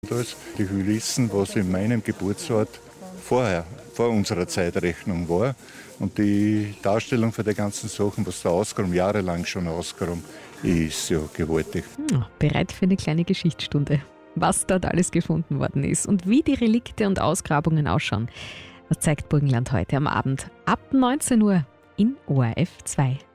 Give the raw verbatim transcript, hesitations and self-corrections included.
Das, ich will wissen, was in meinem Geburtsort vorher, vor unserer Zeitrechnung war. Und die Darstellung von den ganzen Sachen, was da ausgegraben, jahrelang schon ausgegraben, ist ja gewaltig. Hm, bereit für eine kleine Geschichtsstunde. Was dort alles gefunden worden ist und wie die Relikte und Ausgrabungen ausschauen. Das zeigt Burgenland heute am Abend ab neunzehn Uhr in O R F zwei.